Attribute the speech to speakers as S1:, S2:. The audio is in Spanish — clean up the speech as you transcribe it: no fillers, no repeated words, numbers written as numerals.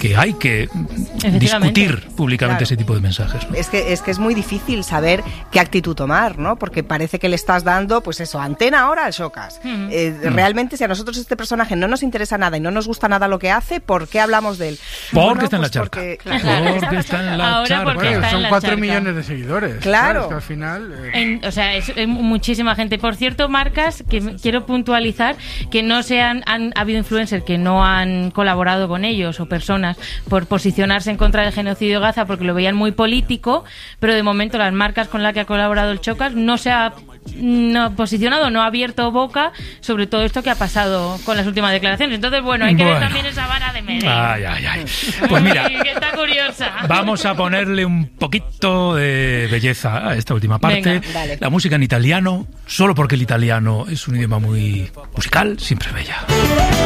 S1: que hay que discutir públicamente ese tipo de mensajes, ¿no?
S2: Es que es muy difícil saber qué actitud tomar, ¿no? Porque parece que le estás dando, pues eso, antena ahora al Showcas. Realmente, si a nosotros este personaje no nos interesa nada y no nos gusta nada lo que hace, ¿por qué hablamos de él?
S1: Porque está en la charca. Porque está en la charca.
S3: Bueno, son 4
S4: charca.
S3: Millones de seguidores.
S2: Claro.
S3: Es que al final...
S4: O sea, es muchísima gente. Por cierto, marcas que quiero puntualizar que no han habido influencers que no han colaborado con ellos o personas por posicionarse en contra del genocidio de Gaza porque lo veían muy político, pero de momento las marcas con las que ha colaborado el Showcas no se ha posicionado, no ha abierto boca sobre todo esto que ha pasado con las últimas declaraciones. Entonces, bueno, hay que ver también esa vara de medir.
S1: Ay. Pues mira,
S4: que está curiosa.
S1: Vamos a ponerle un poquito de belleza a esta última parte.
S2: Venga, dale.
S1: La música en italiano, solo porque el italiano es un idioma muy musical, siempre es bella.